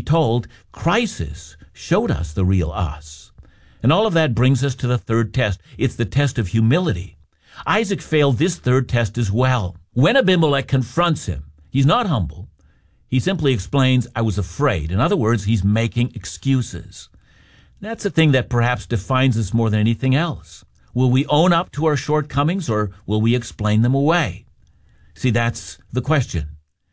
told, crisis showed us the real us. And all of that brings us to the third test. It's the test of humility. Isaac failed this third test as well. When Abimelech confronts him, he's not humble. He simply explains, I was afraid. In other words, he's making excuses. That's a thing that perhaps defines us more than anything else. Will we own up to our shortcomings, or will we explain them away? See, that's the question.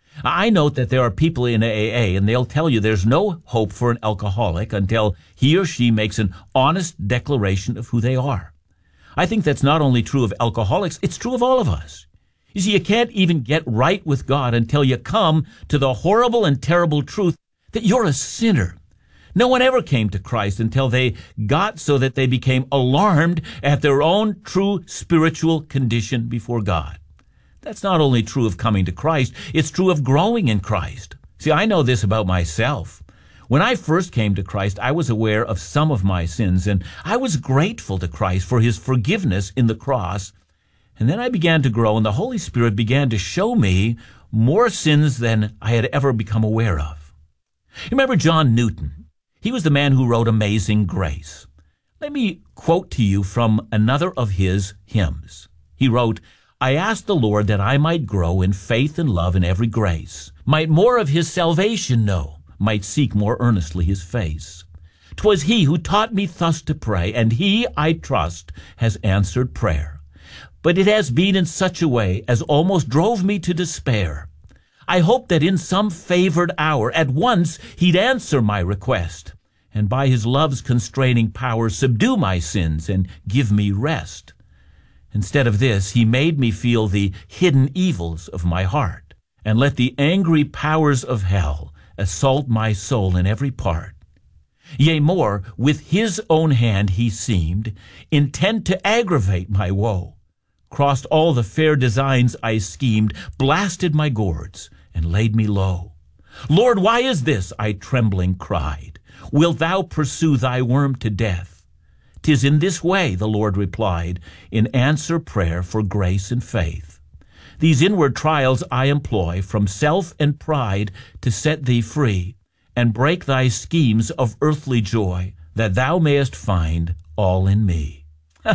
I note that there are people in AA, and they'll tell you there's no hope for an alcoholic until he or she makes an honest declaration of who they are. I think that's not only true of alcoholics, it's true of all of us. You see, you can't even get right with God until you come to the horrible and terrible truth that you're a sinner. No one ever came to Christ until they got so that they became alarmed at their own true spiritual condition before God. That's not only true of coming to Christ, it's true of growing in Christ. See, I know this about myself. When I first came to Christ, I was aware of some of my sins, and I was grateful to Christ for his forgiveness in the cross. And then I began to grow, and the Holy Spirit began to show me more sins than I had ever become aware of. You remember John Newton? He was the man who wrote Amazing Grace. Let me quote to you from another of his hymns. He wrote, I asked the Lord that I might grow in faith and love in every grace, might more of his salvation know, might seek more earnestly his face. 'Twas he who taught me thus to pray, and he, I trust, has answered prayer. But it has been in such a way as almost drove me to despair. I hoped that in some favored hour at once he'd answer my request, and by his love's constraining power subdue my sins and give me rest. Instead of this, he made me feel the hidden evils of my heart, and let the angry powers of hell assault my soul in every part. Yea, more, with his own hand he seemed intent to aggravate my woe, crossed all the fair designs I schemed, blasted my gourds, and laid me low. Lord, why is this? I trembling cried. Wilt thou pursue thy worm to death? 'Tis in this way, the Lord replied, in answer prayer for grace and faith. These inward trials I employ from self and pride to set thee free, and break thy schemes of earthly joy, that thou mayest find all in me.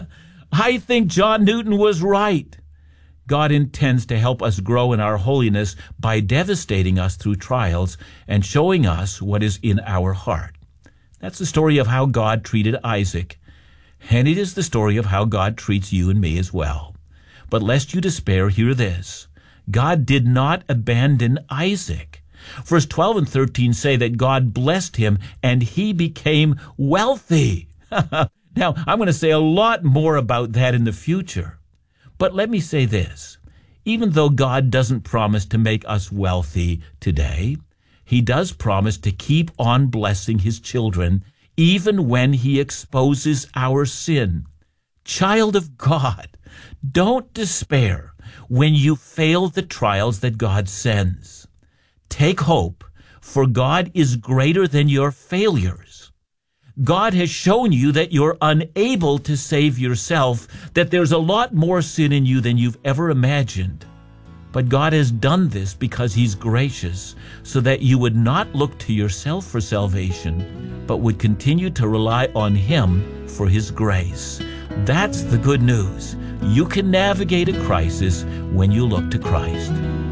I think John Newton was right. God intends to help us grow in our holiness by devastating us through trials and showing us what is in our heart. That's the story of how God treated Isaac. And it is the story of how God treats you and me as well. But lest you despair, hear this. God did not abandon Isaac. Verse 12 and 13 say that God blessed him and he became wealthy. Now, I'm going to say a lot more about that in the future. But let me say this. Even though God doesn't promise to make us wealthy today, he does promise to keep on blessing his children even when he exposes our sin. Child of God, don't despair when you fail the trials that God sends. Take hope, for God is greater than your failures. God has shown you that you're unable to save yourself, that there's a lot more sin in you than you've ever imagined. But God has done this because he's gracious, so that you would not look to yourself for salvation, but would continue to rely on him for his grace. That's the good news. You can navigate a crisis when you look to Christ.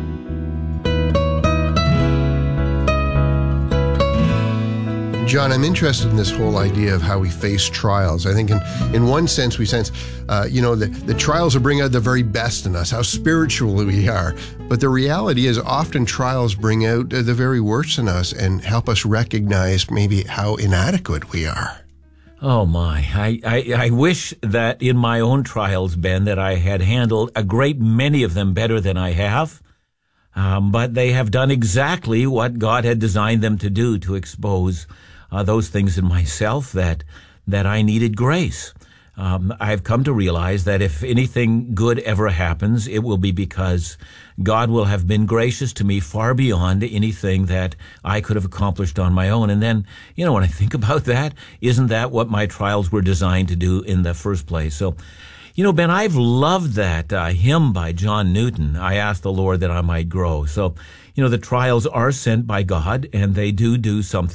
John, I'm interested in this whole idea of how we face trials. I think in one sense, we sense, the trials will bring out the very best in us, how spiritual we are. But the reality is often trials bring out the very worst in us and help us recognize maybe how inadequate we are. Oh my, I wish that in my own trials, Ben, that I had handled a great many of them better than I have. But they have done exactly what God had designed them to do, to expose those things in myself that I needed grace. I've come to realize that if anything good ever happens, it will be because God will have been gracious to me far beyond anything that I could have accomplished on my own. And then, when I think about that, isn't that what my trials were designed to do in the first place? So, Ben, I've loved that hymn by John Newton, I asked the Lord that I might grow. So, the trials are sent by God, and they do something